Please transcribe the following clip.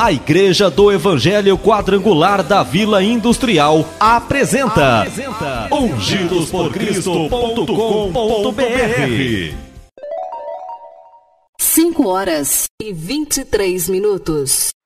A Igreja do Evangelho Quadrangular da Vila Industrial apresenta ungidosporcristo.com.br. 5 horas e 23 minutos.